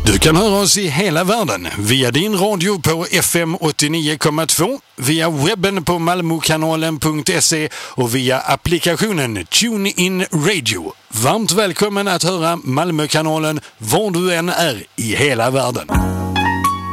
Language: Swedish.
Du kan höra oss i hela världen via din radio på FM 89,2, via webben på malmokanalen.se och via applikationen TuneIn Radio. Varmt välkommen att höra Malmökanalen var du än är i hela världen.